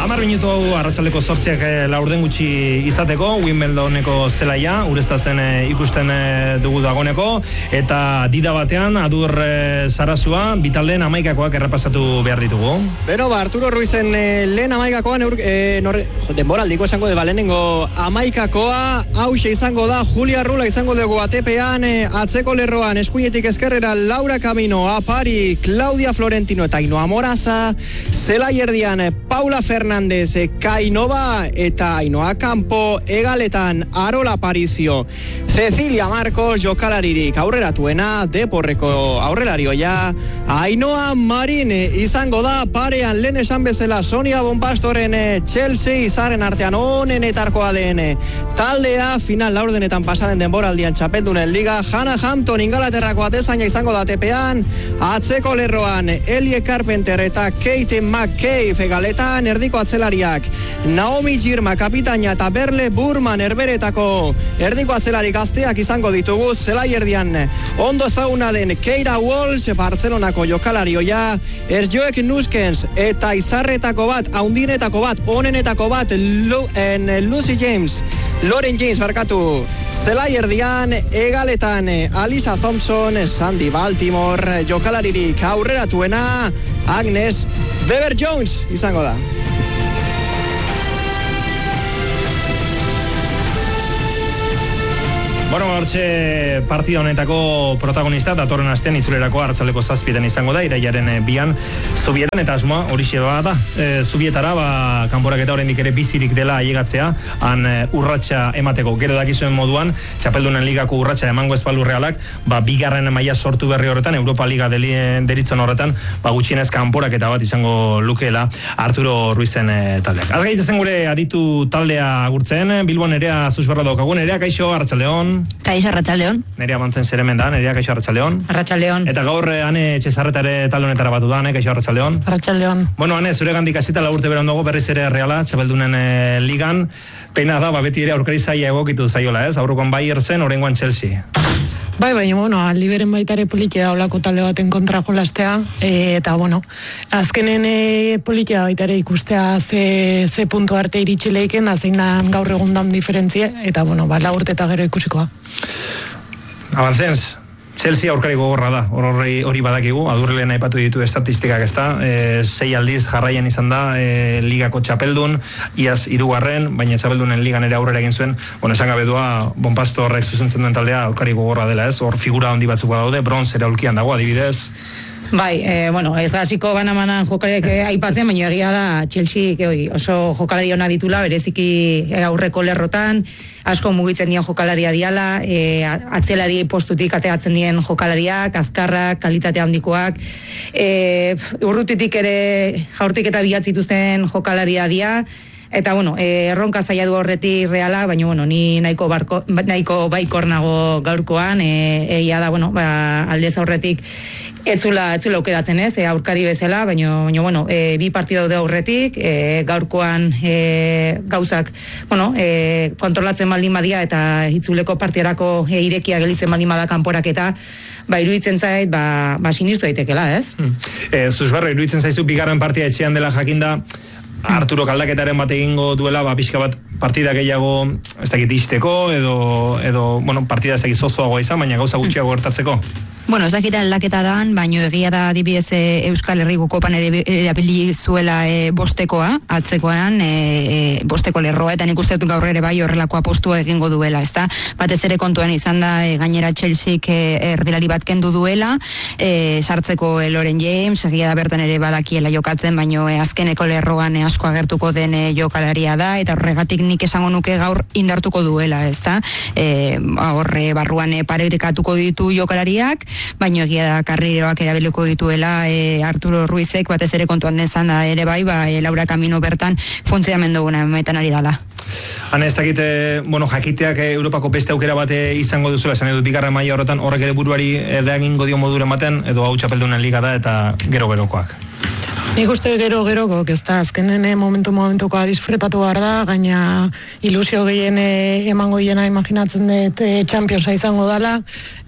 10 minutu arratsaldeko 8 laurden gutxi izateko, Wimbledoneko zelaia, ureztatzen ikusten dugu dagoneko, eta dida batean, adur Sarasua, bitaldeen amaikakoak errepasatu behar ditugu. Beno, Arturo Ruizen lehen amaikakoan, denboraldiko esango de balenengo amaikakoa, hause izango da, Julia Rula izango dugu ATP-an, atzeko lerroan, eskuinetik ezkerrera, Laura Camino, Apari, Claudia Florentino eta Ainhoa Moraza, zelaierdian, Paula Fernández, Kainova eta Ainhoa Campo, egaletan Arola Parizio, Cecilia Marcos, jokalaririk aurreratuena, Deporreko aurrelarioia, Ainhoa Marin izango da, parean lehen esan bezala Sonia Bonpastoren Chelsea izaren artean onenetarkoa den taldea, final laurdenetan pasaden denboraldian txapeldunen liga, Hannah Hampton Ingalaterrako atezaina izango da ATP-an, atzeko lerroan Elie Carpenter eta Kate McCabe egaletan, erdiko atzelariak Naomi Girma kapitaina eta Berle Burman herberetako erdiko atzelari gazteak izango ditugu, zelaierdian ondo ezaguna den Keira Walsh, Bartzelonako jokalarioia, Erjoek Nuskens eta izarretako bat, haundinetako bat, onenetako bat, Lucy James, Lauren James barkatu, zelaierdian egaletan Alisa Thompson, Sandy Baltimore, jokalaririk aurreratuena Agnes Weber-Jones izango da. Bueno, hortxe partida honetako protagonista datorren astean itzulerako arratsaldeko 7 izango da, irailaren 2 Zubietan, eta asmoa horixe bada, Zubietara kanporaketa oraindik ere bizirik dela ailegatzea, han urratsa emateko. Gero dakizuen moduan, txapeldunen ligako urratsa emango espaldu Realak, bigarren maila sortu berri horretan, Europa Liga deritzen horretan, gutxienez kanporaketa bat izango lukeela Arturo Ruizen taldeak. Argaitzen gure aditu taldea agurtzen, Bilbon Nerea Zuzberra daukagu. Nerea, kaixo, arratsaldeon. Kaixo, arratsaldeon. Nerea mantzen zeremen da, Nerea, kaixo, arratsaldeon. Arratsaldeon. Eta gaur Ane Etxezarretare talde honetara batu da, kaixo, arratsaldeon. Arratsaldeon. Bueno, Ane, zure gandik hasita 4 urte berandago berriz ere Reala txapeldunen ligan, peina da, beti ere aurkari zaila egokitu zaiola, ez? Aurrekoan Bayern zen, oraingoan Chelsea. Bai, bueno, aldi beren baitare politia olako talde baten kontra jolastea, eta, bueno, azkenen politia baitare ikustea ze puntu arte iritsi leiken, azeinan gaur egun daun diferentzia, eta, bueno, 4 urte eta gero ikusikoa. Abantzens, Chelsea aurkari gogorra da, hori badakigu, Adurrelen aipatu ditu estatistikak ez da, 6 aldiz jarraian izan da, ligako txapeldun, iaz 3, baina txapeldunen ligan ere aurrera egin zuen, esan gabe doa, Bonpasto horrek zuzentzen duen taldea aurkari gogorra dela, ez? Hor figura handi batzuk daude, bronz ere aulkian dago, adibidez. Bai, ez da hasiko banamanan jokalariak aipatzen, baina egia da Chelsea oso jokalari ona ditula, bereziki aurreko lerrotan, asko mugitzen dien jokalaria diala, atzelari postutik ateatzen dien jokalariak, azkarrak, kalitate handikoak, urrutitik ere jaurtik eta bilatzituzten jokalaria dia, eta, erronka zaila du horretik Reala, baina, ni nahiko baikor nago gaurkoan, egia da, aldez aurretik etzula aukeratzen ez, aurkari bezala, baina, bi partido daude aurretik, gaurkoan gauzak, kontrolatzen baldin badia, eta itzuleko partierako irekia gelitzen baldin bada kanporaketa, iruditzen zait, sinistu daitekela, ez? Zuzberro, iruditzen zaizu bigarren partia etxean dela jakinda, Arturo kaldaketaren bat egingo duela, pixka bat partida gehiago ez dakit izteko, edo partida ez dakit zozoagoa izan, baina gauza gutxiago gertatzeko. Ez dakita aldaketa dan, baino egia da adibidez Euskal Herriko kopan ere erabili zuela bostekoa, atzekoan, bosteko lerroa, eta nik uste dut gaur ere bai horrelako apostua egingo duela, ezta? Batez ere kontuan izan da, gainera Chelseak erdilari bat kendu duela, sartzeko Lauren James, egia da bertan ere badakiela jokatzen, baino azkeneko lerroan asko agertuko den jokalaria da, eta horregatik nik esango nuke gaur indartuko duela, ezta? Horre barruan parekatuko ditu jokalariak, baina egia da karriroak erabiliko dituela Arturo Ruizek, batez ere kontuan dezan da ere bai, Laura Camino bertan funtzionamendu guna metan ari dala. Hane, ez dakite, jakiteak Europako beste aukera bate izango duzuela, esan edut bigarren maila horretan, horrek ere buruari eragingo dio moduren baten, edo hau txapeldunen liga da eta gero-gerokoak. Nik uste gero-gerokok, ez da, azkenen momentukoa disfrutatu behar da, gaina ilusio gehien emango hiena imaginatzen dut Championsa izango dala,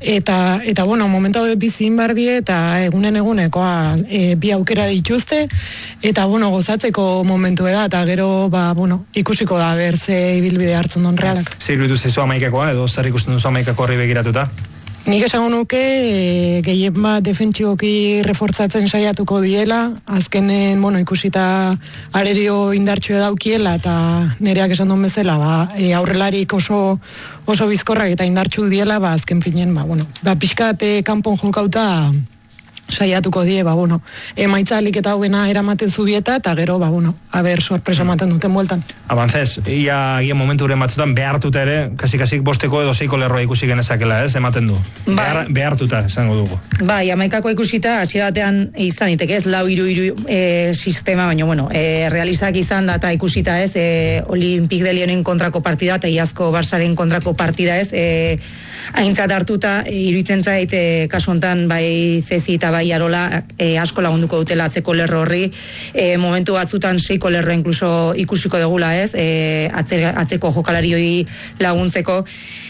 eta bueno, momentu bizin behar die, eta egunekoa bi aukera dituzte, eta bueno, gozatzeko momentu da, eta gero, ikusiko da, ber ze ibilbide hartzen duen Realak. Zer iruditu zaizu Amaikakoa, edo zer ikusten duzu Amaikako horri begiratuta? Nik esango nuke gehien bat defentsiboki refortzatzen saiatuko diela, azkenen, ikusita arerio indartxo daukiela, eta nereak esan duen bezala, aurrelarik oso bizkorrak eta indartxu diela, azken finen, pixkat kanpon jokauta saiatuko die, emaitzalik eta hauena eramaten zubieta, eta gero, aber sorpresa ematen duten bueltan. Abantzez, ia momentu uren batzutan behartuta ere, kasik bosteko edo 6 lerroa ikusi genezakela, ematen du. Behartuta, esango dugu. Amaikako ikusita, hasiera batean izan diteke, ez 4-3-3 sistema, baina, realizak izan da, eta ikusita ez, Olimpik de Lyonen kontrako partida, eta iazko Barsaren kontrako partida ez, aintzat hartuta, iruditzen zait, kasu hontan, bai Zezi eta bai Arola asko lagunduko dutela atzeko lerro horri, momentu batzutan 6 lerro inkluso ikusiko degula ez, atzeko jokalari hori laguntzeko,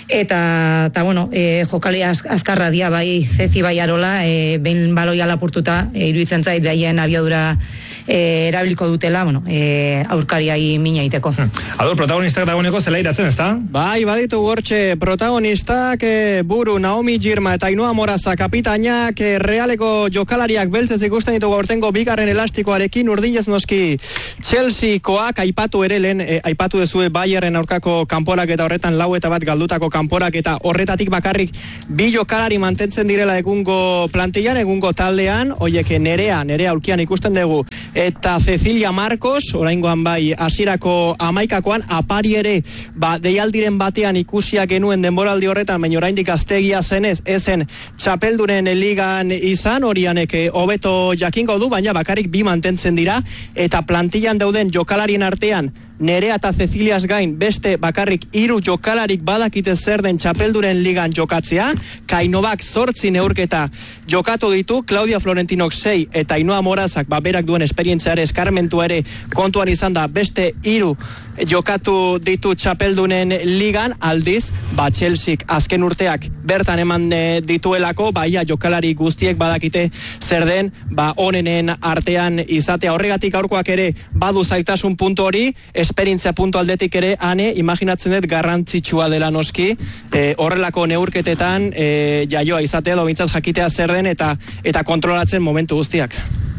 eta jokalari azkarra dia bai Zezi bai Arola, behin baloia lapurtuta, iruditzen zait daien abiadura erabiliko dutela, aurkariai mina iteko. Adur, protagonistak dagoeneko zela iratzen, ez da? Bai, baditu gortxe protagonistak, buru Naomi Girma eta Ainhoa Moraza kapitainak, Realeko jokalariak beltzez ikusten ditugu aurtengo bigarren elastikoarekin, urdinez noski Chelseakoak aipatu ere lehen, aipatu dezue Bayernen aurkako kanporak eta horretan 4-1 galdutako kanporak eta horretatik bakarrik 2 jokalari mantentzen direla egungo plantillan, egungo taldean, oiek nerea aurkian ikusten dugu, eta Cecilia Marcos, oraingoan bai hasierako Amaikakoan, apari ere, deialdiren batean ikusia genuen denboraldi horretan, baina oraindik gaztegia zenez, ezen txapeldunen ligan izan, horianek hobeto jakingo du, baina bakarrik 2 mantentzen dira, eta plantillan dauden jokalarien artean, Nerea eta Cecilias gain beste bakarrik 3 jokalarik badakite zer den txapelduren ligan jokatzea, Kainobak 8 neurketa jokatu ditu, Claudia Florentinok 6 eta Ainhoa Morazak berak duen esperientziare eskarmentua ere kontuan izan da beste 3 jokatu ditu txapeldunen ligan, aldiz, Chelseak azken urteak bertan eman dituelako, jokalari guztiek badakite zer den, onenen artean izatea. Horregatik aurkoak ere badu zaitasun puntu hori, esperientzia puntu aldetik ere, imaginatzen dut garrantzitsua dela noski, horrelako neurketetan jaioa izatea, dobintzat jakitea zer den eta kontrolatzen momentu guztiak.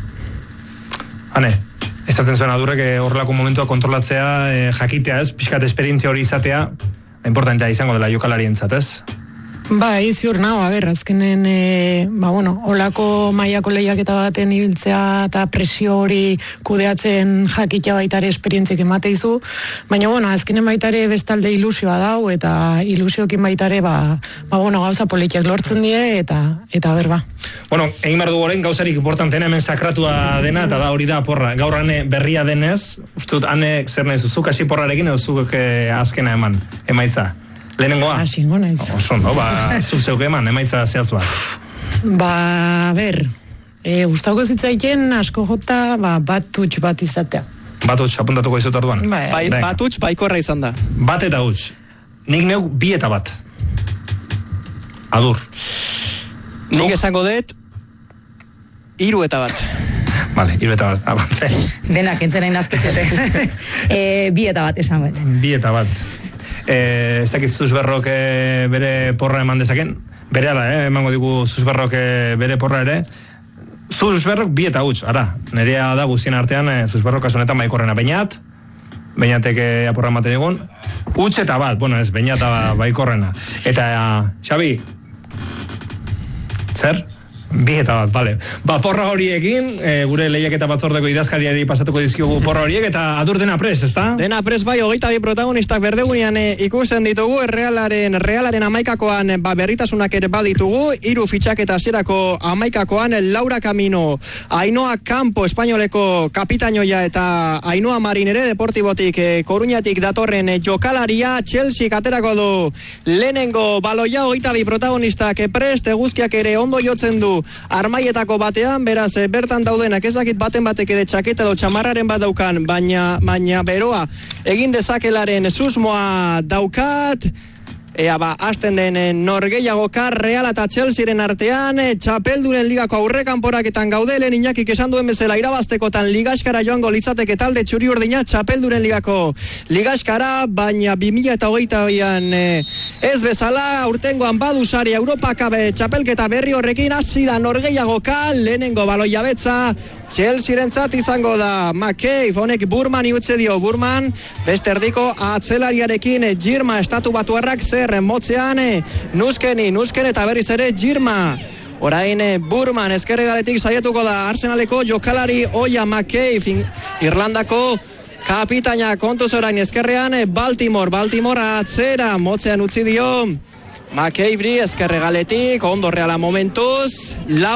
Ezaten zuen Adurrek horrelako momentua kontrolatzea, jakitea ez, pixkat esperientzia hori izatea, importantea izango dela jokalarientzat, ez? Ziur nago, azkenen, olako mailako lehiaketa baten ibiltzea eta presio hori kudeatzen jakitea baitare esperientzik emateizu, baina, azkenen baitare bestalde ilusioa dau, eta ilusiokin baitare, gauza politiak lortzen die, eta berba. Egin behar du horren gauzarik importantena hemen sakratua dena, eta da hori da porra. Gaur hane berria denez, ustut, hane zer nahi zuzuk hasi porrarekin, edo zuk azkena emaitza. Lehenengoa? Asingo naiz. Oso, zuk zeuke eman, emaitza zehaz bat. Gustauko zitzaiken asko jota bat bat izatea. Bat huts, apuntatuko izut orduan? Bat huts, baikorra izan da. Bat eta huts. Nik neuk 2 eta 1. Adur. Nik esango dut 3 eta 1. Vale, 3 eta 1. Denak entzena inazkizete. 2 eta 1 esango dut. 2 eta 1. Ez dakit Zuzberrok bere porra eman dezaken, bere ala, emango digu Zuzberrok bere porra ere. Zuzberrok 2 eta huts, nerea da guztien artean Zuzberrok kasunetan baikorrena, Beñatek aporra ematen digun, huts eta 1, ez, Beñata baikorrena. Eta, Xabi, zer? 2 eta 1, bale. Porra horiekin, gure lehiaketa batzordeko idazkariari pasatuko dizkiogu porra horiek, eta Adur dena pres, ezta? Dena pres 22 protagonistak berdegunean ikusten ditugu, Realaren Amaikakoan berritasunak ere baditugu, 3 fitxaketa hasierako Amaikakoan, Laura Camino, Ainhoa Campo, espainoleko kapitainoia, eta Ainhoa Marin ere, Deportibotik, Koruñatik datorren jokalaria, Chelsea aterako du lehenengo baloia, 22 protagonistak prest, eguzkiak ere ondo jotzen du armaietako batean, beraz bertan daudenak ezakit baten batek ere txaketa edo txamarraren bat daukan, baina beroa egin dezakelaren susmoa daukat. Ea hasten den norgehiagoka Real eta Chelsearen artean, txapelduren ligako aurrekanporaketan gaude, lehen Iñakik esan duen bezala irabaztekotan ligaskara joango litzateke talde txuri urdina, txapelduren ligako ligaskara, baina 2022an ez bezala, urtengoan badu sari Europakabe txapelketa berri horrekin hasi da norgehiagoka, lehenengo baloia betza, Chelsearentzat izango da McCabe, honek Burmani utze dio, Burman beste erdiko atzelariarekin Girma estatu batuarrak zer motzean nusken eta berriz ere Girma. Orain Burman ezkerregaletik saiatuko da Arsenaleko jokalari Oia McCabe, Irlandako kapitaina kontuz orain ezkerrean Baltimore atzera motzean utzi dio McCabe ezkerregaletik, ondo Reala momentuz,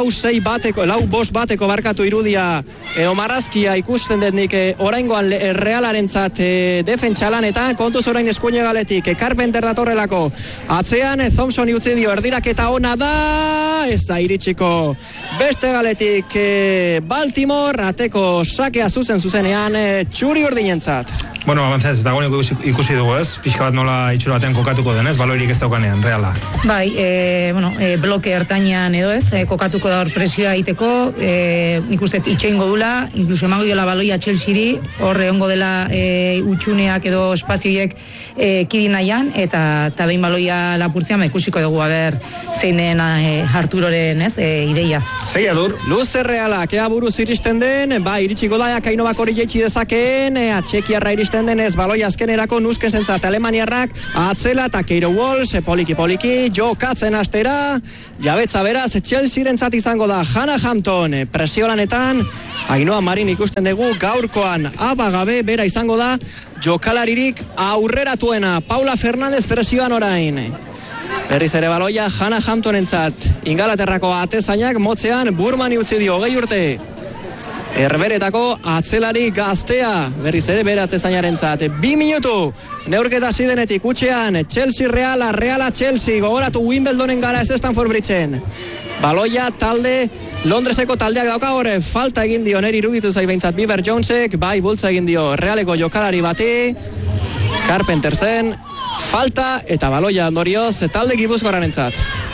6-5 bateko barkatu irudia edo marrazkia ikusten denik oraingoan Realarentzat defentsa lanetan, kontuz orain eskuinegaletik, Carpenter datorrelako, atzean Thompson utzi dio, erdiraketa ona da, ez da iritsiko beste galetik Baltimore, ateko sakea zuzenean txuri urdinentzat. Bueno, avantzaz, eta gonik ikusi dugu ez, pixka bat nola itxura batean kokatuko den ez, baloirik ez daukanean, Reala. Bai, bloke hartainan edo ez, kokatuko da hor presioa egiteko, nik uste itxeingo dula, inkluso emango diola baloia Chelseari, hor egongo dela utxuneak edo espazioiek kidin nahian, eta behin baloia lapurtzean, ikusiko dugu, zein den Arturoren ez, ideia. Zeia dur. Luze Realak, ea buruz iristen den, iritsiko da, Kainobak hori jaitsi dezakeen, Txekiarra iristen denez, baloia azkenerako nusken zentzat Alemaniarrak, atzela eta Keiro Walsh, poliki, jokatzen astera, jabetza beraz, Chelsearentzat izango da Hannah Hampton, presio lanetan, Ainhoa Marin ikusten dugu, gaurkoan abagabe, bera izango da, jokalaririk aurreratuena, Paula Fernandez presioan orain. Berriz ere baloia Hannah Hamptonentzat, Ingalaterrako atezainak motzean, Burmani utzi dio, 20 urte. Herberetako atzelari gaztea, berriz ere bere atezainarentzat. 2 minutu, neurketa zidenetik utxean, Chelsea Reala Chelsea, gogoratu Wimbledonen gara ez Stamford Bridgeen. Baloia talde, Londreseko taldeak dauka hor, falta egin dio, neri iruditu zai behintzat Beaver Jonesek, bai bultza egin dio Realeko jokalari bati, Carpenter zen, falta eta baloia ondorioz talde Gipuzkoarrentzat.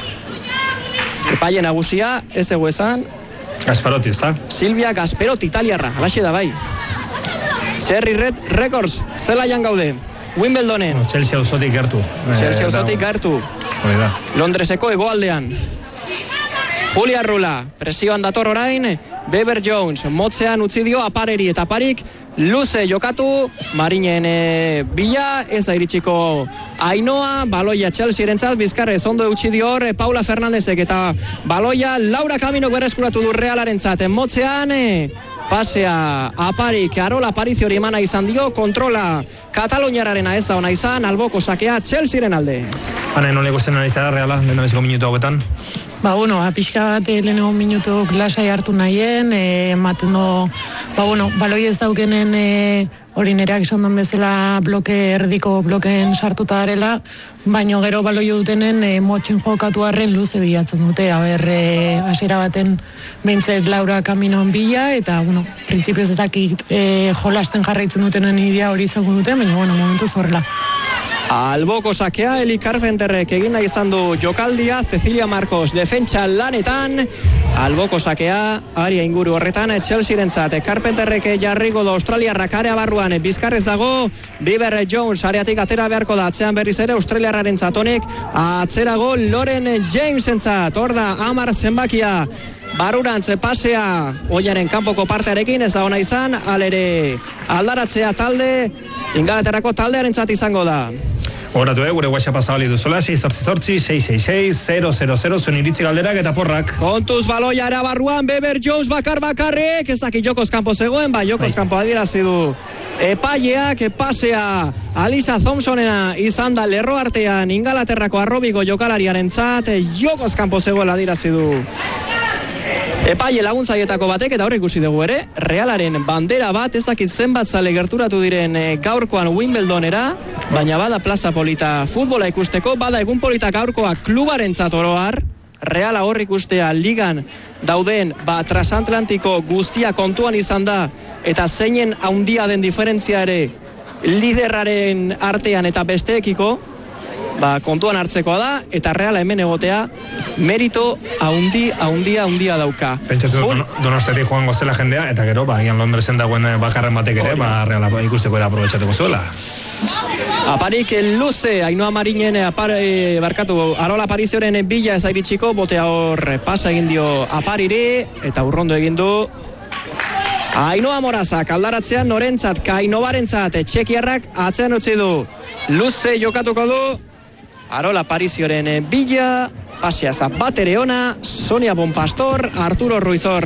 Epaile nagusia, ez egu esan, Gasperotti, ez da? Silvia Gasperotti, italiarra, alaxe da bai. Cherry Red Records, zelaian gaude. Wimbledonen. Chelsea auzotik gertu. Londreseko hegoaldean. Julia Rula, presioan dator orain, Beaver Jones, motzean utzi dio Apareri eta Aparik, luze jokatu, Marinen bila, ez da iritsiko Ainhoa, baloia Chelsearentzat, Bizkarrez ondo utzi dio hor, Paula Fernandezek eta baloia Laura Kaminok berreskuratu du Realarentzat, motzean, pasea Aparik, Arola Aparicio hori emana izan dio, kontrola Kataloniararena ez da ona izan, alboko sakea Chelsearen alde. Hane, non ikusten ari zara Reala, lehendabiziko minutu hauetan? Pixka bat lehenengo minutu lasai hartu nahien, baloi ez daukenen hori nereak esan duen bezala erdiko blokeen sartuta darela, baino gero baloi dutenen motxen jokatu harren luze bilatzen dute, hasiera baten behintzet Laura Kaminoan bila, eta, printzipioz ez dakit jolasten jarraitzen dutenen idea hori izango duten, baina, momentuz horrela. Alboko sakea, Eli Carpenterrek egin nahi izan du jokaldia, Cecilia Marcos defentsa lanetan, alboko sakea, aria inguru horretan, Chelsearentzat, Carpenterrek jarriko da Australiarrak area barruan, Bizkarrez dago, Beaver Jones areatik atera beharko da, atzean berriz ere Australiarrarentzat honek, atzerago Lauren Jamesentzat, hor da 10 zenbakia, barurantz pasea, oiaren kanpoko partearekin, ez da ona izan, alere aldaratzea talde, Ingalaterrako taldearentzat izango da. Horatu, gure WhatsApp zabali duzuela, 688-666-000, zuen iritzi galderak eta porrak. Kontuz baloia erabarruan, Beaver Jones bakarrik, ez dakit jokoz kanpo zegoen, jokoz kanpo adierazi du. Epaileak pasea Alisa Thompsonena izan da lerro artean Ingalaterrako arrobiko jokalariarentzat, jokoz kanpo zegoela adierazi du. Epaile laguntzaietako batek eta hor ikusi dugu ere, Realaren bandera bat, ez dakit zenbat zale gerturatu diren gaurkoan Wimbledonera, baina bada plaza polita futbola ikusteko, bada egun polita gaurkoa klubarentzat oro har, Reala hor ikustea ligan dauden transatlantiko guztia kontuan izan da eta zeinen haundia den diferentzia ere liderraren artean eta besteekiko kontuan hartzekoa da eta Reala hemen egotea merito haundia dauka. Pentsatzen Donostiatik joango zela jendea eta gero agian Londresen dagoen bakarren batek ere Reala ikusteko ere aprobetxatuko zuela. Aparik luze, Ainhoa Marinen Arola Parizioren bila ez airitxiko, botea hor pasa egin dio Apariri eta urrondo egin du Ainhoa Morazak aldaratzean norentzat, Kainobarentzat, txekiarrak atzean utzi du. Luze jokatuko du Arola Parizioren bila, pasea Zapatere ona, Sonia Bonpastor, Arturo Ruizor.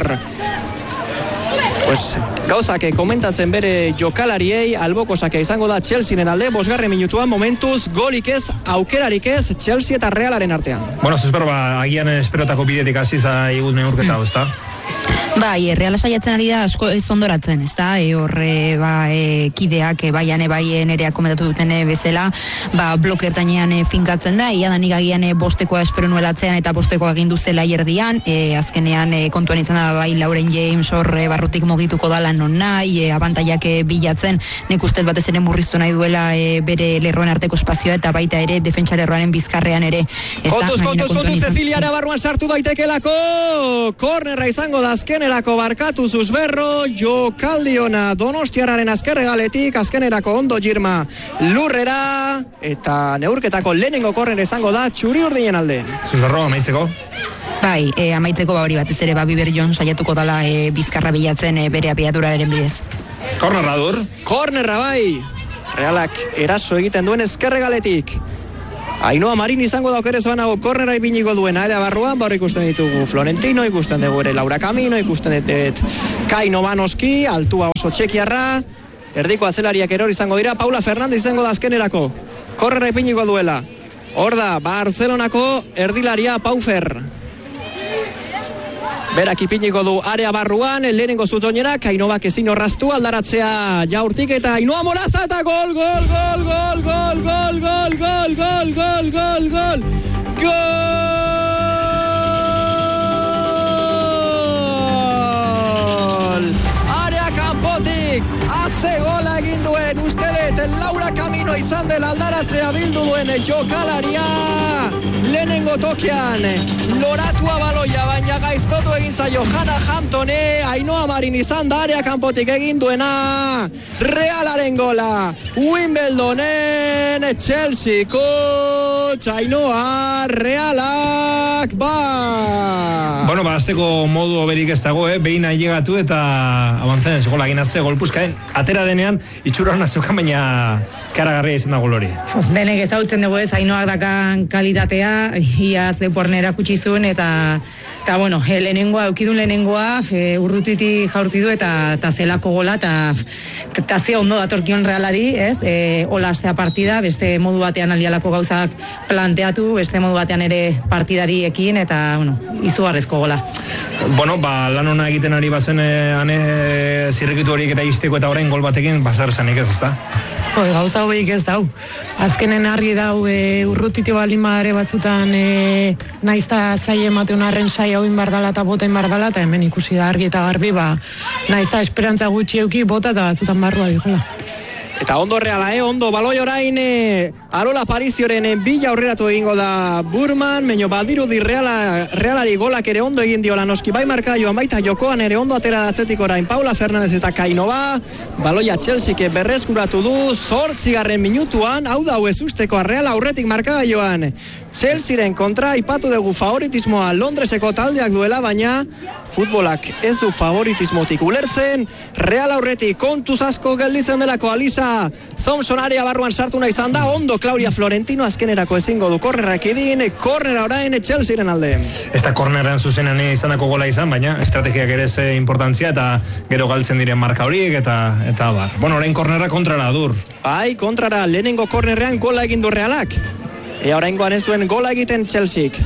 Gauzak komentatzen bere jokalariei, albokosake izango da Chelsearen alde, 5. minutuan momentuz golik ez, aukerarik ez, Chelsea eta Realaren artean. Bueno, zespero, agian esperotako bidetik hasi zaigun neurketa, ezta? Bai, Reala saiatzen ari da asko ez ondoratzen, ezta? Horre kideak baian nerea komentatu duten bezala, bloke ertainean finkatzen da, ia da nik agian bostekoa espero nuelatzean eta bostekoa egin duzela ierdian, azkenean kontuan izan da bai Lauren James horre barrutik mogituko dala non nahi, abantaiak bilatzen, nik ustez batez ere murriztu nahi duela bere lerroen arteko espazioa eta baita ere defentsa lerroaren bizkarrean ere. Kontuz, Ceciliara barruan sartu daitekelako, kornerra izango da azkenerako barkatu zuzberro, jokaldiona Donostiarraren azkerregaletik, azkenerako ondo Girma lurrera, eta neurketako lehenengo korner izango da txuri urdinen alde. Zuzberro, amaitzeko? Bai, amaitzeko hori batez ere Biber Jones saiatuko dala bizkarra bilatzen bere abiaduraren bidez. Kornerra dur? Kornerra bai, Realak eraso egiten duen ezkerregaletik. Ainhoa Marin izango da okerez banago kornera ipiniko duen area barruan, ikusten ditugu Florentino, ikusten dugu ere Laura Camino, ikusten dut Kaino Banoski, altua oso txekiarra, erdiko atzelariak eror izango dira, Paula Fernandez izango da azkenerako, kornera ipiniko duela. Hor da, Barcelonako erdilaria Paufer. Berak ipiniko du area barruan, lehenengo zutoinera, Kainobak ezin horraztu, aldaratzea jaurtik eta Ainhoa Moraza eta gol! Area kanpotik, haze gola egin duen, uste dut, Laura Camino izan dela aldaratzea bildu duen jokalaria. Lehenengo tokean, loratua baloia, baina gaiztotu egin zaio Hannah Hamptone, Ainhoa Marin izan da area kanpotik egin duena, Realaren gola, Wimbledonen, Chelseako, Ainhoa, Realak, Bueno, azteko modu oberik ez dago, behin ailegatu eta avantzen ez gola egin azte golpuzkaen, atera denean, itxura hona zeukan, baina karagarria izan da gol hori. Denek ezautzen dugu ez, Ainhoak dakan kalitatea, iaz depornera kutsizun eta bueno, lehenengoa, urrutiti jaurti du eta zelako gola eta ze ondo datorkion Realari, ez? Hola astea partida, beste modu batean aldialako gauzak planteatu, beste modu batean ere partidariekin eta, bueno, izugarrezko gola. Bueno, lan ona egiten ari bazen zirrikitu horiek eta izteko eta orain gol batekin bazar zanik ez, ezta? Gauza hobeik ez dau. Azkenen argi dau urrutiti baldin badare batzutan naizta zai emateun arren sai hauin bardala eta bota inbardala eta hemen ikusi da argi eta garbi naizta esperantza gutxi euki bota eta batzutan barrua dihola. Eta ondo Reala, ondo baloi orain Arola Parizioren bila aurreratu egingo da Burman, meño badirudi Realari golak ere ondo egin diola noski bai markaioan baita jokoan ere ondo atera atzetik orain Paula Fernandez eta Kainova, baloia Chelseake berreskuratu du 8. minutuan, hau da ez usteko Reala aurretik markaioan Chelsearen kontra ipatu dugu favoritismoa Londreseko taldeak duela, baina futbolak ez du favoritismotik ulertzen, Real aurretik kontuz asko gelditzen delako Alisa Thompson area barruan sartu nahi izan da, ondo Claudia Florentino azkenerako ezingo du kornerrak edin, kornera orain Chelsearen alde. Ez da korneran zuzenan izanako gola izan, baina estrategiak ere ze importantzia eta gero galtzen diren marka horiek eta bar. Bueno, orain kornera kontrara dur. Bai, kontrara, lehenengo kornerrean gola egin du Realak. Oraingoan ez duen gola egiten Chelseak.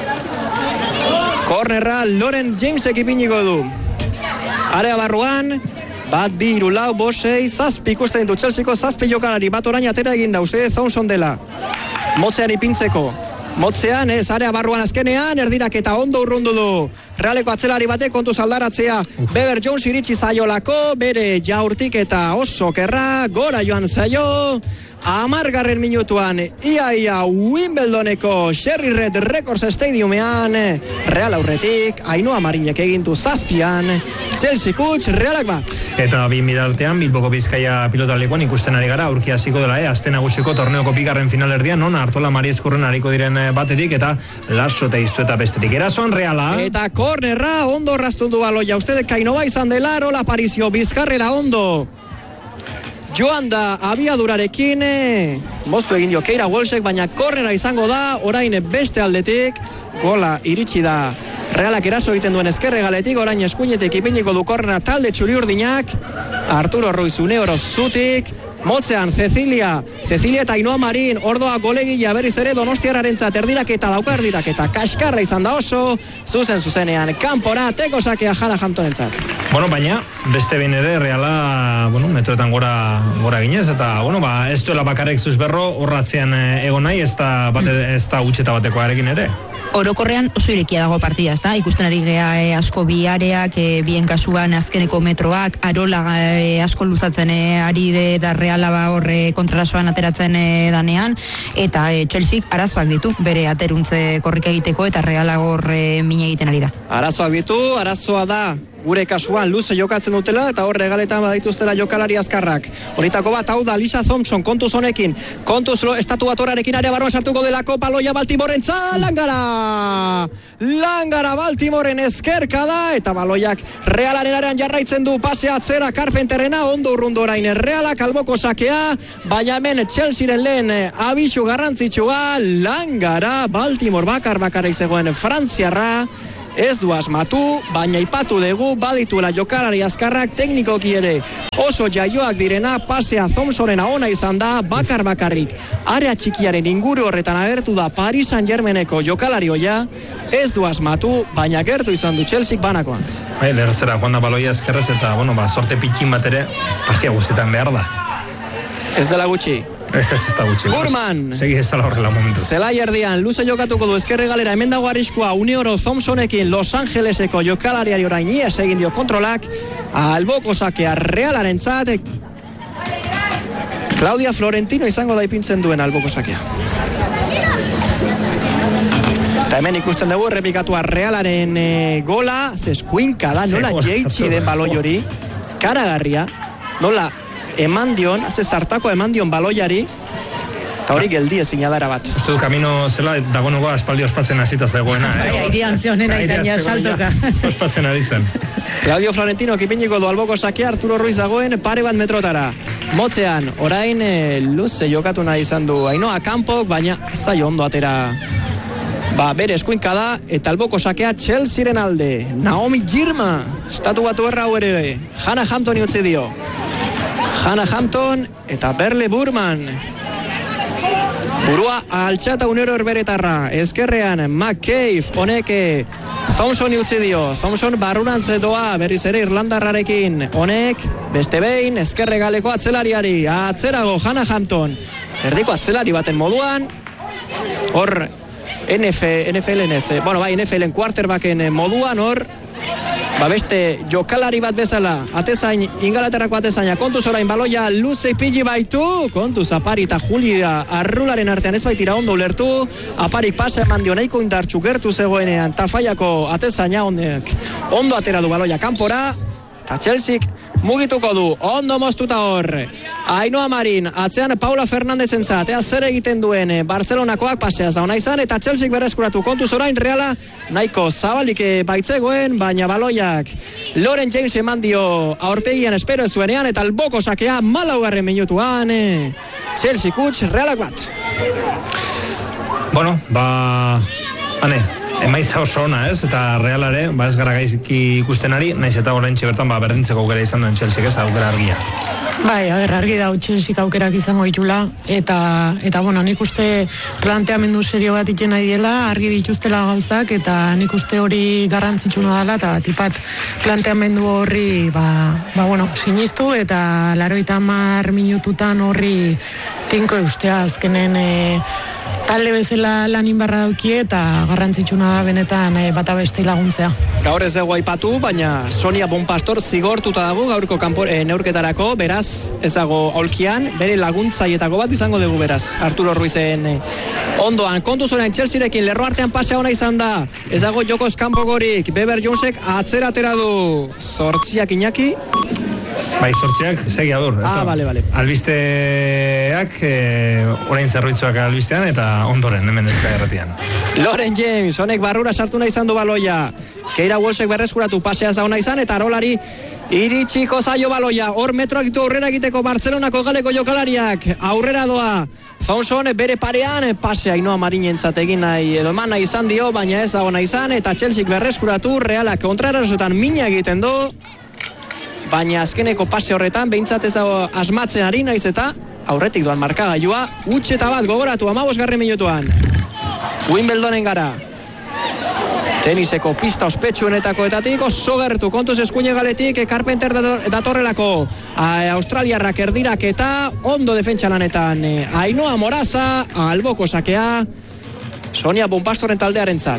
Kornerra Lauren Jamesek ipiniko du. Area barruan, 1, 2, 3, 4, 5, 6, 7 ikusten ditu Chelseako 7 jokalari, bat orain atera egin da, uste Thompson dela. Motzean ipintzeko. motzean, area barruan azkenean, erdirak eta ondo urrundu du. Realeko atzelari batek kontuz aldaratzea, Beber Jones iritsi zaiolako, bere jaurtik eta oso kerra, gora joan zaio, 10. minutuan, ia Wimbledoneko Cherry Red Records Stadiumean, Real aurretik, Ainhoa Marinek egintu 7an, Chelsea Kutx, Realak bat. Eta bi midaltean, Bilboko Bizkaia pilotalekuan ikusten ari gara, aurki hasiko dela, azte nagusiko torneoko bigarren finalerdian, non Artola Mariezkurren hariko diren batetik, eta Lasso eta Iztu eta bestetik. Erason Reala. Eta kornerra, ondo rastundu baloia, ustedek Ainhoa izan dela, rola Parizio, Bizkarrera ondo. Joan da abiadurarekin, moztu egin dio Keira Walshek, baina kornera izango da, orain beste aldetik, gola iritsi da Realak eraso egiten duen ezkerregaletik, orain eskuinetik ipiniko du kornera talde txuri-urdinak, Arturo Ruiz Uneoro zutik, motzean Cecilia eta Ainhoa Marin, ordoa golegila berriz ere Donostiarrarentzat erdirak eta daukardirak eta kaskarra izan da oso, zuzenean kanpora, teko sakea Hannah Hamptonentzat. Bueno, baina, beste behin ere, Reala, metroetan gora ginez, eta, ez duela bakarek zuzberro, horratzean egon nahi, ez da utxeta batekoarekin ere. Orokorrean oso irekia dago partida, ez da? Ikusten ari gea asko bi areak, bien kasuan azkeneko metroak, Arola asko luzatzen ari da Reala horre kontrarasoan ateratzen danean, eta Chelsea arazoak ditu, bere ateruntze korrika egiteko, eta Reala horre mina egiten ari da. Arazoak ditu, arazoa da, gure kasuan luze jokatzen dutela eta hor regaletan badituztela jokalari azkarrak. Horitako bat, hau da, Lisa Thompson, kontuz honekin, kontuz estatu batuararekin area barruan sartuko delako, baloia Baltimorentza, Langara Baltimoren ezkerka da, eta baloiak Realaren arean jarraitzen du, pasea atzera Carpenterrena, ondo urrundu orain Realak alboko sakea, baina hemen Chelsearen lehen abisu garrantzitsua, Langara Baltimore bakar zegoen frantziarra, ez du asmatu, baina ipatu dugu badituela jokalari azkarrak teknikoki ere oso jaioak direna, pasea Thompsonena ona izan da, bakarrik area txikiaren inguru horretan agertu da Paris Saint-Germaineko jokalari hoia, ez du asmatu, baina gertu izan du Chelsea banakoan. Leherzera, joan da baloia ezkerrez eta, sorte pikin bat ere partia guztietan behar da. Ez dela gutxi. Ez da gutxi. Burman. Segi ez dela horrela momentuz. Zelai erdian, luze jokatuko du ezkerre galera, hemen dago arriskua Uneoro Thompsonekin Los Angeleseko jokalariari orain ies egin dio kontrolak, alboko sakea Realarentzat, Claudia Florentino izango da ipintzen duen alboko sakea. Eta hemen ikusten dugu errepikatua Realaren gola, zeskuinka da, nola jeitsi den baloi hori, karagarria, nola eman dion, zartako eman dion baloiari, eta hori geldi ezin adara bat. Uste du kamino zela, dagoeneko aspaldi ospatzen hasita zegoena. Airean zionena izan ja saltoka. Ospatzen ari zen. Claudio Florentino kipiniko du alboko sakea, Arturo Ruiz dagoen pare bat metrotara. Motzean, orain luze jokatu nahi izan du Ainhoa Kanpok, baina zaio ondo atera bere eskuinka da, eta alboko sakea Chelsearen alde. Naomi Girma, estatu batu erra hau ere, Hannah Hampton utzi dio. Hannah Hampton eta Berle Burman. Burua altxata Uneoro erberetarra. Ezkerrean McCabe, honek Thompson utzi dio. Thompson barrurantz doa berriz ere Irlandarrarekin. Honek beste behin ezkerre galeko atzelariari. Atzerago Hannah Hampton. Erdiko atzelari baten moduan. Hor NFL-en ez. NFL-en quarterbacken moduan hor. Beste jokalari bat bezala, atezain, Ingalaterrako atezaina, kontuz orain baloia luze pili baitu, kontuz Apari eta Julia Arrularen artean ez baitira ondo ulertu, Aparik pasa eman dio nahiko indartxu gertu zegoenean, Tafaiako atezaina ondo atera du baloia kanpora, eta Chelsea mugituko du, ondo moztuta hor. Ainhoa Marin, atzean Paula Fernandezentzat, zer egiten duen Barcelonakoak pasea zauna izan, eta Chelsea berreskuratu kontuz orain Reala, nahiko zabalik baitzegoen, baina baloiak Lauren James eman dio aurpegian espero zuenean, eta alboko sakea 4. minutuan, Chelsea Kutx, Realak bat. Emaitza oso ona, ez? Eta Realare, ez gara gaizki ikusten ari, naiz eta oraintxe bertan berdintzeko aukera izan duen Chelsea, ez? Aukera argia. Argi da Chelsea aukerak izango ditula, eta nik uste planteamendu serio bat iten nahi dela, argi dituztela gauzak, eta nik uste hori garrantzitsuna dela, eta tipat planteamendu horri, sinistu, eta 80 minututan horri tinko eustea azkenen talde bezala lanin barra daukie eta garrantzitsuna da benetan bata beste laguntzea. Gaur ez dugu aipatu, baina Sonia Bonpastor zigortuta dago gaurko neurketarako, beraz ez dago aulkian, bere laguntzaietako bat izango dugu beraz. Arturo Ruizen ondoan, kontu zuen Chelsearekin lerro artean pasea ona izan da, ez dago jokoz kanpogorik, Beber Jonesek atzera atera du, Zortziak Iñaki. Bai, Zortziak, segiadur. Bale. Albisteak, orain zerruitzuak albistean, eta ondoren, hemen ezka erratian. Loren James, honek barrura sartu nahi izan du baloia. Keira Walshek berreskuratu pasea zauna izan, eta Arolari iritsiko zaio baloia. Hor metroak ditu aurrera egiteko Bartzelonako galeko jokalariak. Aurrera doa. Thompson bere parean, pasea Ainhoa Marinentzat egin nahi, edo eman nahi izan dio, baina ez dago nahi izan, eta Chelseak berreskuratu, Realak kontrarasoetan mina egiten du. Baina azkeneko pase horretan, behintzat ez dago asmatzen ari naiz eta aurretik doan markagailua, utxeta bat gogoratu 15. minutuan. Wimbledonen gara. Teniseko pista ospetsuenetakoetatik oso gertu, kontuz eskuine galetik Carpenter datorrelako. Australiarrak erdirak eta ondo defentsa lanetan. Ainhoa Moraza, alboko sakea, Sonia Bonpastoren taldearentzat.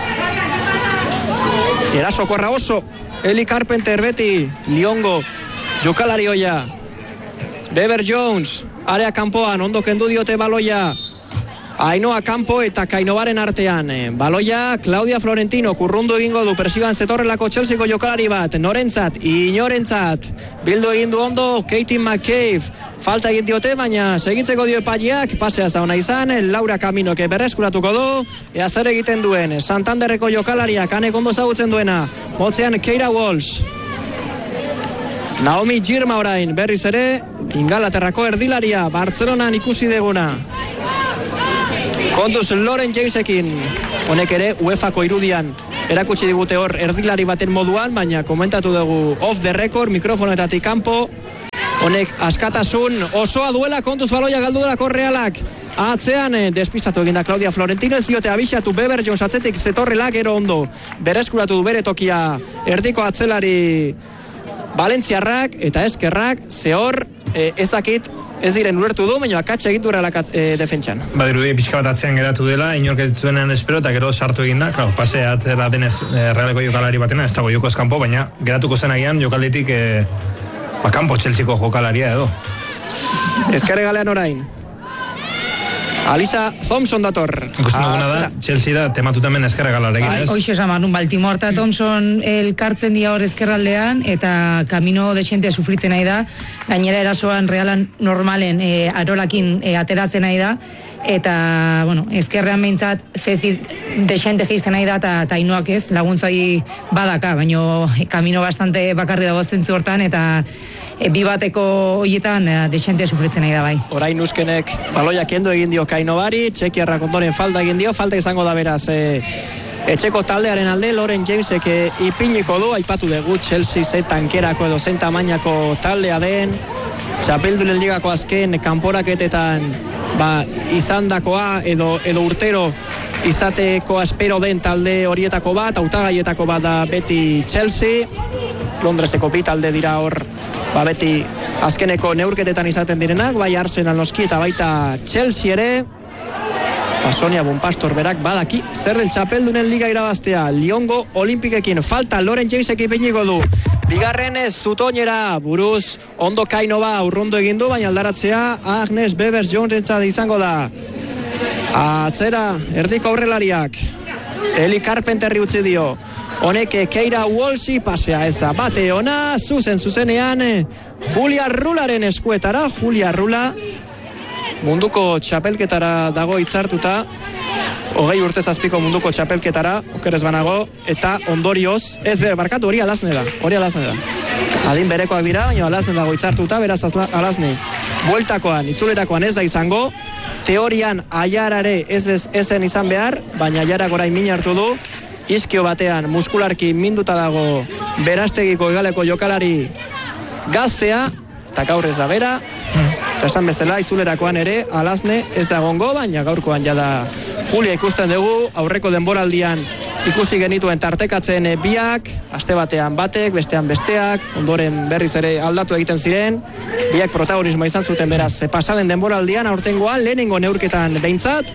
Erasokorra oso. Eli Carpenter beti, Liongo, jokalari hoia. Beber Jones, area kanpoan, ondo kendu diote baloia. Ainhoa kanpo eta Kainobaren artean. Baloia, Claudia Florentino, kurrundu egingo du, persigan zetorrelako Chelseako jokalari bat. Norentzat, inorentzat, bildu egin du ondo, Katie McCabe. Falta egin diote, baina segitzeko dio epaileak, pasea zauna izan, Laura Caminoke berreskuratuko du, ea zer egiten duen, Santanderreko jokalariak, hanek ondo zagutzen duena, motzean Keira Walsh. Naomi Girma orain, berriz ere, Ingalaterrako erdilaria, Bartzelonan ikusi deguna. Kontuz Loren Jamesekin, honek ere UEFako irudian erakutsi digute hor erdilari baten moduan, baina komentatu dugu off the record, mikrofonetatik kanpo, honek askatasun osoa duela, kontuz baloia galdu delako Realak. Atzean despistatu eginda Claudia Florentino, ez diote abixatu Beber Jones atzetik zetorrela, gero ondo berreskuratu du bere tokia erdiko atzelari Valentziarrak eta eskerrak, zehor ezakit ez diren ulertu du, baina akatsa egitu Realak defentsan. Badirudi pixka bat atzean geratu dela, inork ez zuenean espero, eta gero sartu eginda, claro, pase atzera denez Realeko jokalari batena, ez dago jokoz kanpo, baina geratuko zen agian jokaletik kanpo Chelseako jokalaria edo. Ezkare galean orain. Alisa Thompson dator. Ikusten duguna da, Chelsea da tematuta hemen ezkerra galarekin, ez? Hoxe esan, Baltimore eta Thompson elkartzen dia hor ezkerraldean, eta kamino desentea sufritzen nahi da, gainera erasoan Realan normalen Arolakin ateratzen nahi da, eta, bueno, ezkerrean behintzat Ceci desente gehizen nahi da, eta Ainhoak ez, laguntzai badaka, baino kamino bastante bakarri dago zentzu hortan, eta bi bateko horietan desente sufritzen nahi da bai. Orain Nuskenek baloia kendu egin dio Kainobari, Txekiarrak ondoren falta egin dio, falta izango da beraz etxeko taldearen alde, Loren Jamesek ipiniko du, aipatu dugu Chelsea ze tankerako edo zen tamainako taldea den, Txapeldunen ligako azken kanporaketetan izandakoa edo urtero izateko espero den talde horietako bat, hautagaietako bat da beti Chelsea, Londreseko bi talde dira hor, beti azkeneko neurketetan izaten direnak, bai Arsenal noski eta baita Chelsea ere, eta Sonia Bonpastor berak badaki zer den Txapeldunen liga irabaztea. Liongo Olimpikekin falta Loren Jamesek ipiniko du. Bigarren zutoinera buruz ondo Kainova urrundu egin du, baina aldaratzea Agnes Beber Jonesentzat izango da. Atzera erdiko aurrelariak. Eli Carpenterri utzi dio. Honek Keira Walshi pasea eza bate ona, zuzenean Julia Rularen eskuetara. Julia Rula munduko txapelketara dago hitzartuta, 20 urte zazpiko munduko txapelketara, okerez banago, eta ondorioz, barkatu hori Alazne da. Adin berekoak dira, baina Alazne dago hitzartuta, beraz Alazne bueltakoan, itzulerakoan ez da izango, teorian Aiarare ezen izan behar, baina Aiarak orain min hartu du, iskio batean muskularki minduta dago Berastegiko egaleko jokalari gaztea, eta gaur ez da bera, eta esan bezala itzulerakoan ere Alazne ez dagongo, baina gaurkoan jada Julia ikusten dugu, aurreko denboraldian ikusi genituen tartekatzen biak, aste batean batek, bestean besteak, ondoren berriz ere aldatu egiten ziren, biak protagonismoa izan zuten beraz pasaden denboraldian, aurtengoan lehenengo neurketan behintzat,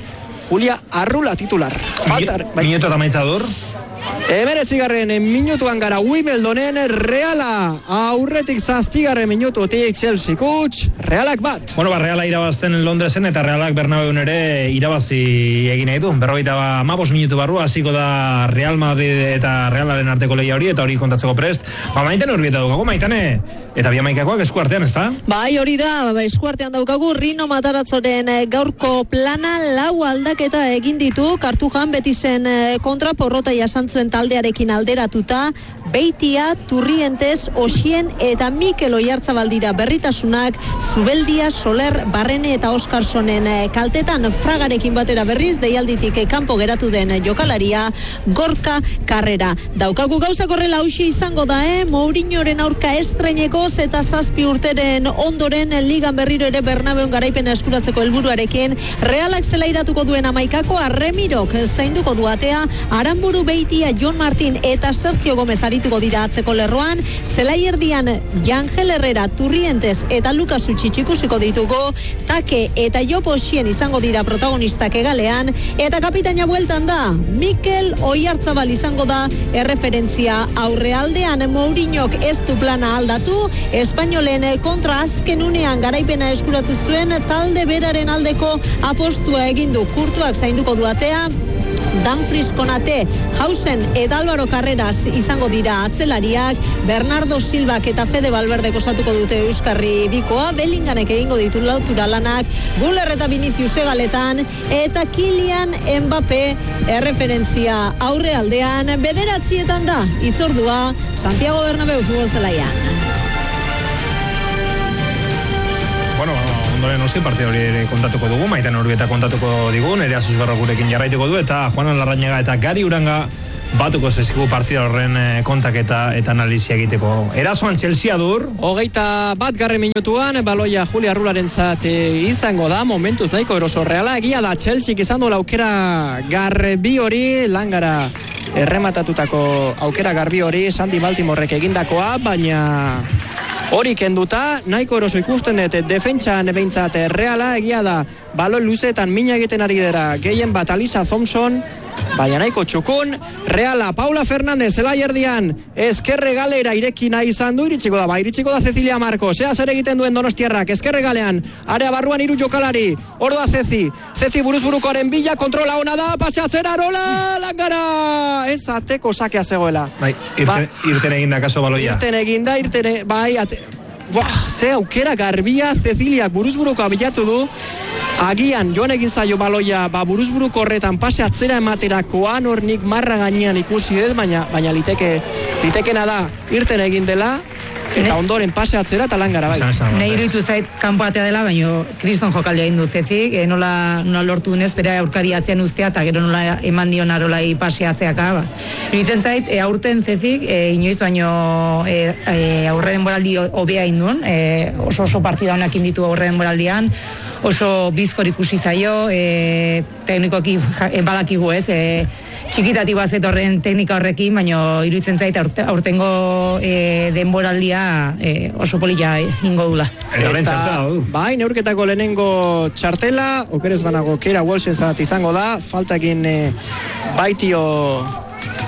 Julia Arrula titular. Minuto eta maitzadur. 19. minutuan gara Wimbledonen Reala aurretik 7. minututik Chelsea kutx, Realak bat. Bueno, Reala irabazten Londresen eta Realak Bernabeun ere irabazi egin nahi du. 55 minutu barru hasiko da Real Madrid eta Realaren arteko lehia hori eta hori kontatzeko prest. Maiten urbieta daukagu, Maitane, eta biamaikakoak eskuartean, ez da? Bai, hori da, eskuartean daukagu Rino Matarazzoren gaurko plana 4 aldaketa egin ditu, Kartujan Betisen kontra porrota jasantzuen taldearekin alderatuta, Beitia, Turrientes, Osien eta Mikel Oiartzabal dira berritasunak, Zubeldia, Soler, Barrene eta Oskarsonen kaltetan, Fragarekin batera berriz, deialditik kanpo geratu den jokalaria, Gorka Karrera. Daukagu gauzak horrela hauxe izango da, Mourinhoren aurka estreinekoz eta 7 urteren ondoren ligan berriro ere Bernabeun garaipena eskuratzeko helburuarekin, Realak zelairatuko duen amaikakoa, Remirok zainduko du atea, Aramburu, Beitia, Jon Martin eta Sergio Gomez arituko dira atzeko lerroan, zelaierdian Jangel Herrera, Turrientes eta Lukas Utxitx ikusiko ditugu, Take eta Jopo Osien izango dira protagonistak egalean, eta kapitaina bueltan da, Mikel Oiartzabal izango da erreferentzia aurrealdean. Mourinhok ez du plana aldatu, Espainolen kontra azken unean garaipena eskuratu zuen talde beraren aldeko apostua egindu, Kurtuak zainduko du atea, Danfries Konate, Hausen eta Álvaro Carreras izango dira atzelariak, Bernardo Silvak eta Fede Valverde osatuko dute Euskarri bikoa, Bellinganek egingo ditu lautura lanak, Guller eta Vinicius egaletan, eta Kylian Mbappé erreferentzia aurrealdean. 9:00 da hitzordua Santiago Bernabéu futbol zelaian. Bueno, ondoren oski partida hori ere kontatuko dugu, Maiten Urbieta kontatuko digu, Nerea Zuzgarro gurekin jarraituko du, eta Juan Larrañaga eta Gari Uranga batuko zaizkigu partida horren kontaketa eta analizia egiteko. Erasoan Chelsea dur. 21. minutuan, baloia Julia Arrularentzat izango da, momentuz nahiko eroso Reala, egia da Chelsea izan dola aukera garbi hori, langara errematatutako aukera garbi hori, Sandy Baltimorek egindakoa, baina hori kenduta, nahiko eroso ikusten dut defentsan behintzat Reala, egia da baloi luzeetan mina egiten ari dira, gehien bat Alisa Thompson, baina nahiko txukun, Reala, Paula Fernández, zelaierdian, ezkerre galera irekina izan du, iritsiko da Cecilia Marcos, ea zer egiten duen Donostiarrak, ezkerre galean, area barruan 3 jokalari, hor da Ceci buruzburukoaren bila, kontrola ona da, paseatzera, Arola, langara, ez ateko sakea zegoela. Bai, irten egin da kaso baloia. Bai, ze aukera garbia, Ceciliak buruzburukoa bilatu du, agian joan egin zaio baloia buruzburuko horretan pase atzera ematerakoan, hor nik marra gainean ikusi dut, baina litekena da irten egin dela, eta ondoren pase atzera eta langara bai. Nei iruditu zait kanpo atea dela, baina kriston jokaldia egin du Zezik, nola lortu dunez, bere aurkari atzean ustea, eta gero nola eman dion Arolai pase atzeaka. Iruditzen zait, aurten Zezik, inoiz baino aurre denboraldi hobea indun, oso partida honak inditu aurre denboraldian, oso bizkor ikusi zaio, teknikoki badakigu ez, txikitatik bazet horren teknika horrekin, baina iruditzen zait aurtengo denboraldia oso polita ingo dula. Eta bai, neurketako lehenengo txartela, okerez banago Keira Walshen zat izango da, faltakin baitio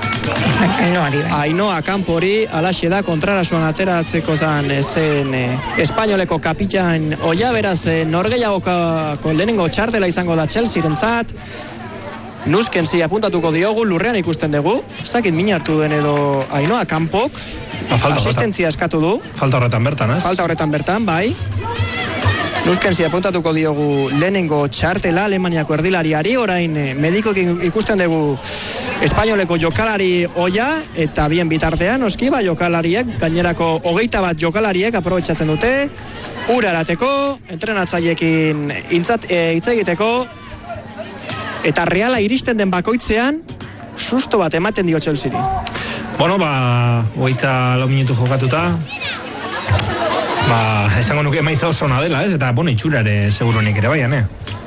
Ainoa kanpori, alaxe da, kontrarasuan ateratzeko zen espainoleko kapitan oia, beraz norgeiagoko lehenengo txartela izango da Chelsea-ren zat, Nuskensi apuntatuko diogu, lurrean ikusten dugu, zakit min hartu duen edo Ainoa kanpok, asistentzia eskatu du. Falta horretan bertan, ez? Falta horretan bertan, bai. Nuskensi apuntatuko diogu lehenengo txartela Alemaniako erdilariari, orain medikoek ikusten dugu espainoleko jokalari oia, eta bien bitartean, oski, jokalariek, gainerako 21 jokalariek aprobetxatzen dute, urarateko, entrenatzaiekin hitz egiteko, eta Reala iristen den bakoitzean, susto bat ematen dio Chelsea-ri. Bueno, 24 minutu jokatuta, esango nuke emaitza oso ona dela, ez? Eta, itxurare segurunik ere baian,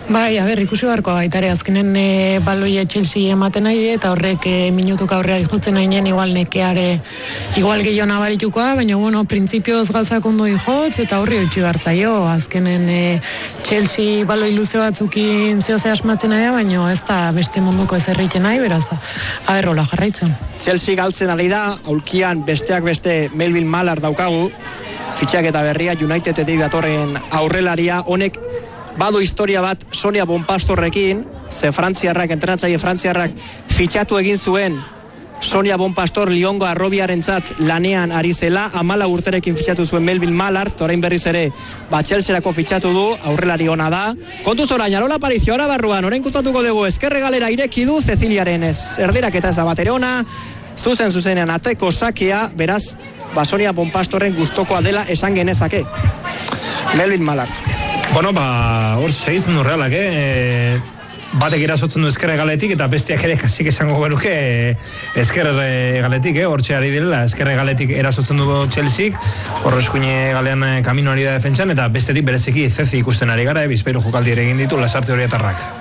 Bai, ikusi beharko baitare azkenen baloia Chelsea ematen nahi eta horrek minutuk aurrea jotzen nainen igual nekeare igual gehiago nabaritukoa, baina bueno, printzipioz gauzak ondo jotz eta horri utzi hartzaio. Azkenen Chelsea baloi luze batzukin zehose asmatzen nahi, baina ez da beste munduko ez erriten nahi, beraz da. Hola jarraitzen. Chelsea galtzen ari da, aulkian besteak beste Melvin Mallard daukagu, fitxak eta berria Unitedetik datorren aurrelaria, honek badu historia bat Sonia Bonpastorrekin, ze frantziarrak, entrenatzaile frantziarrak fitxatu egin zuen Sonia Bonpastor Liongo Arrobiarentzat lanean ari zela, 14 urterekin fitxatu zuen Melvin Mallard, orain berriz ere Chelsearako fitxatu du, aurrelari ona da. Kontuz orain, Arola Aparicio, ara barruan, orain kutatuko dugu, ezkerre galera ireki du Ceciliaren erderak eta ez da batere ona, zuzenean ateko sakea, beraz, Sonia Bonpastorren gustokoa dela esan genezake. Melvin Mallard. Bueno, hor segitzen du Realak, batek erasotzen du ezker egaletik eta besteak ere kasik esango genuke ezker egaletik, hortxe ari direla, ezker egaletik erasotzen du Chelseak, hor eskuine galean kamino ari da defentsan, eta bestetik bereziki Ceci ikusten ari gara, bizpeiru jokaldi ere egin ditu Lasarte Orietarrak.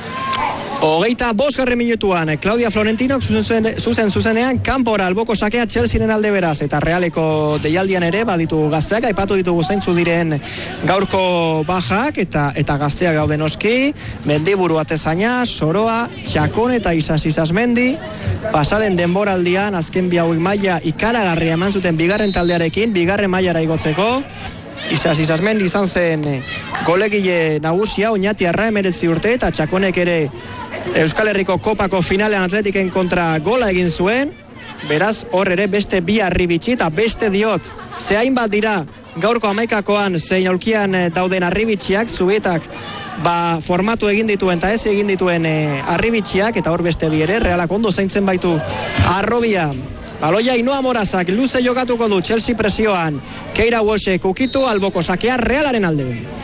25 minutuan, Claudia Florentinok zuzenean kanpora alboko sakea Chelsearen alde beraz, eta Realeko deialdian ere baditu gazteak, aipatu ditugu zeintzu diren gaurko bajak, eta gazteak gaude noski, Mendiburu Atezaina, Soroa, Txakon eta Isasmendi, pasaden denboraldian, azken bi hauek maila ikaragarria eman zuten bigarren taldearekin, bigarren mailara igotzeko, Isasmendi izan zen golegile nagusia, Oñatiarra 19 urte, eta Txakonek ere Euskal Herriko Kopako finalean Atletiken kontra gola egin zuen, beraz hor ere beste bi arribitxi, eta beste diot, zehain bat dira gaurko 11koan zein aulkian dauden arribitxiak, Zubietak formatu egin dituen eta ez egin dituen arribitxiak, eta hor beste bi ere, Realak ondo zaintzen baitu Arrobia. Baloia Ainhoa Morazak luze jokatuko du Chelsea presioan, Keira Walshek ukitu, alboko sakea Realaren alde.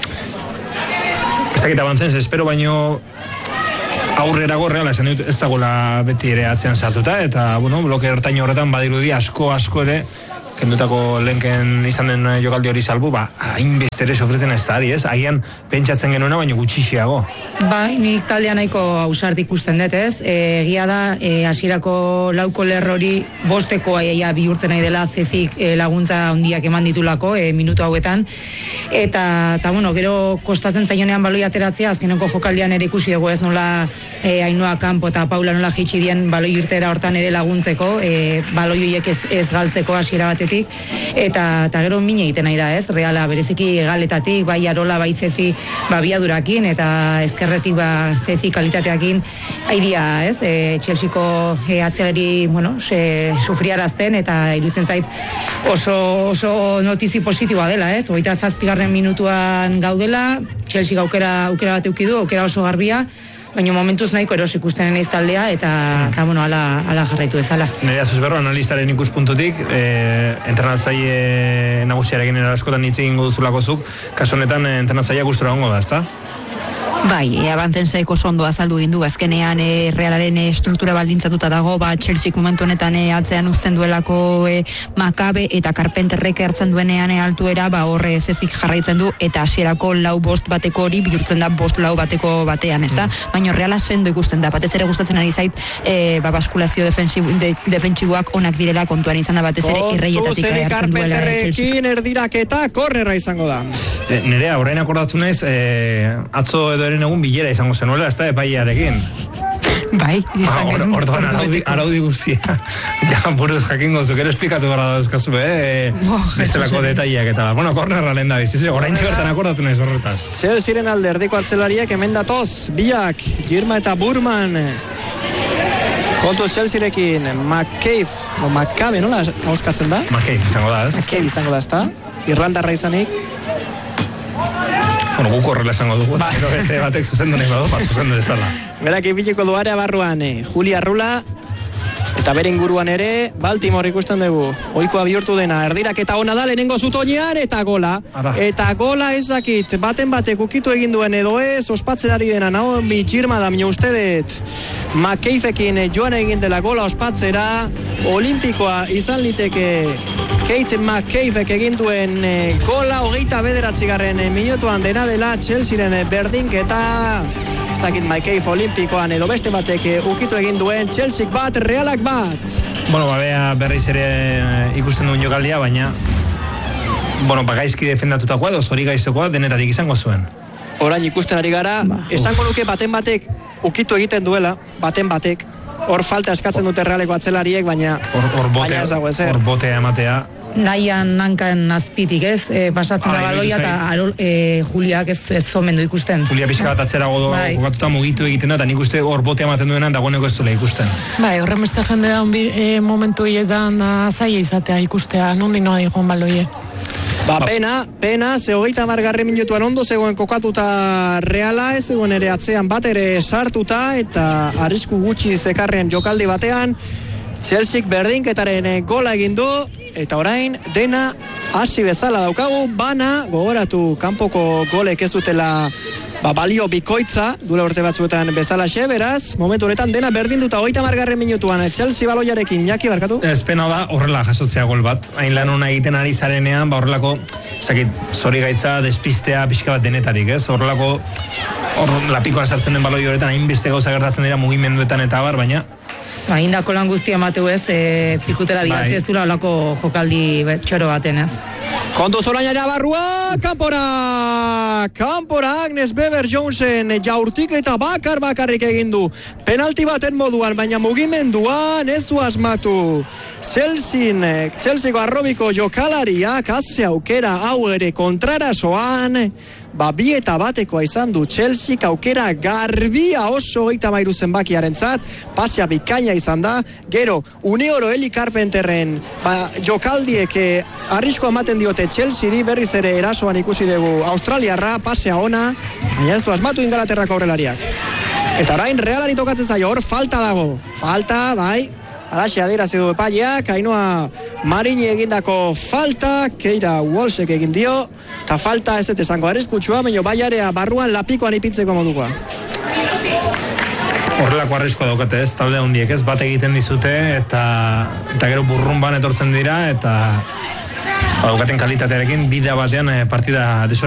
Ez dakit abantzen, espero baino aurrerago Reala esan dut ez dagoela beti ere atzean sartuta, eta bloke ertaino horretan badirudi asko ere kendutako lenken izan den jokaldi hori salbu, hainbeste ere sofritzen ez da, agian pentsatzen genuena, baina gutxixiago. Nik taldea nahiko ausart ikusten dut, egia da, hasierako lauko lerrori bosteko bihurtzen nahi dela Zezik laguntza handiak eman ditulako minutu hauetan, eta gero kostatzen zaionean baloi ateratzea, azkeneko jokaldian ere ikusi dugu ez nola Ainhoa Campo eta Paula nola jaitsi dien baloi irtera hortan ere laguntzeko, baloi horiek ez galtzeko hasiera batetik, eta gero mine egiten nahi da, ez? Reala bereziki galetatik, bai Arola, bai Zezi biadurakin, eta ezkerretik Zezi kalitateakin aidia, ez? Chelseako atzeari, sufriarazten, eta iruditzen zait oso notizi positiboa dela, ez? 27. minutuan gaudela, Chelsea aukera bat eukidu, aukera oso garbia, baina momentuz nahiko eros ikusten naiz taldea, eta ala jarraitu ezala. Nerea Zuzberro, analistaren ikuspuntutik, entrenatzaile nagusiarekin askotan hitz egingo duzulako zuk, kasu honetan entrenatzailea gustura gongo da, ezta? Bai, abantzen zaiko sondo azaldu gindu, azkenean Realaren struktura baldintzatuta dago, Chelsea momentu honetan atzean uzten duelako Makabe eta Carpenterrek hartzen duenean altuera, horre Zezik jarraitzen du, eta hasierako 4-5 bateko hori bihurtzen da 5-4 bateko batean, ez da? Baina Reala sendo ikusten da, batez ere gustatzen ari zait, baskulazio defentsiboak onak direla kontuan izan da, batez ere erreietatik hartzen duela Chelsea. Carpenterrekin erdiraketa korrera izango da. Nerea, orain akordatu naiz, atzo edo eren egun bilera izango zenuela, ez da epaiarekin. Bai, izan genuen. Orduan araudi guztia. Buruz jakingo zuk, ere esplikatu gara dauzkazu, bezalako detaileak eta. Kornerra lehen da biziz, orain txibertan akordatu naiz horretaz. Chelsearen alde erdiko hartzelariak hemen datoz, biak, Girma eta Burman. Kontuz Chelsearekin, Makabe, nola hauskatzen da? Makabe izango da, ez? Makabe izango da, ez da? Irlandarra izanik. Guk horrela esango dugu, pero beste batek zuzendu nahi badu, zuzendu ezala. Berak ibiliko duarea barruan, Julia Rula, Eta bere inguruan ere, Baltimore ikusten dugu. Ohikoa bihurtu dena, erdiraketa ona da, lehenengo zutoinean, eta gola. Eta gola ez dakit, baten batek ukitu egin duen edo ez, ospatzenari dena, Naomi Girma da, minu uste dut, McCaffekin joan egin dela gola ospatzera, olimpikoa izan liteke Kate McCaffek egin duen gola, 29. minutuan dena dela Chelsearen berdinketa, zakit McCafe olimpikoan edo beste batek ukitu egin duen Chelsea bat, Realak bat. Bueno, bea berriz ere ikusten duen jokaldia, baina gaizki defendatutakoa edo zori gaiztokoa denetatik izango zuen. Orain ikusten ari gara, esango nuke baten batek ukitu egiten duela, baten batek. Hor falta eskatzen dute Realeko atzelariek, baina ez dago ezer. Hor botea ematea. Nahian nankan azpitik ez, pasatzen da baloia eta Juliak ez zomendu ikusten. Julia pixka bat atzera godo kokatuta mugitu egiten da, eta nik uste hor botea ematen duenan dagoeneko ez duela ikusten. Horren beste jende da momentu hietan zaila izatea ikustea, nondi noa digon baloie. Pena, ze 30. minutuan ondo zegoen kokatuta Reala, ez zegoen ere atzean bat ere sartuta, eta arrisku gutxi zekarren jokaldi batean, Chelsea berdinketaren gola egin du, eta orain dena hasi bezala daukagu, bana gogoratu kanpoko golek ez dutela balio bikoitza, dura urte batzuetan bezalaxe, beraz, momentu honetan dena berdinduta 30. minutuan, Chelsea baloiarekin, Iñaki, barkatu? Ez pena da horrela jasotzea gol bat, hain lan hona egiten ari zarenean, horrelako, zori gaitza, despistea, pixka bat denetarik, ez? Horrelako, lapikoan sartzen den baloi horretan, hainbeste gauza gertatzen dira mugimenduetan eta bar, baina indako lan guztia mateu ez, pikutela bidatzi ez zula olako jokaldi txoro baten ez. Kontu zolainara barrua, kanpora Agnes Bever-Jonesen jaurtik eta bakarrik egin du. Penalti baten moduan, baina mugimenduan ez du asmatu. Chelsea-ko arrobiko jokalariak haze aukera hau ere kontrarasoan, bi eta batekoa izan du Chelsea, aukera garbia oso 33 zenbakiarentzat, pasia bikaina izan da, gero Unioro Eli Carpenterren jokaldiek arrisko ematen diote Chelsea-ri, berriz ere erasoan ikusi dugu Australiarra, pasea ona, baina ez du asmatu Ingalaterrako aurrelariak. Eta orain Realari tokatzen zaio, hor falta dago, bai, alaxe adierazi du epaileak, Ainhoa Marini egindako falta, Keira Walshek egin dio, eta falta ez dut esango arriskutsua, baina baiarea barruan lapikoan ipintzeko modukoa. Horrelako arriskoa daukate ez, talde handiek ez, bat egiten dizute, eta gero burrumban etortzen dira, eta daukaten kalitatearekin bidea batean partida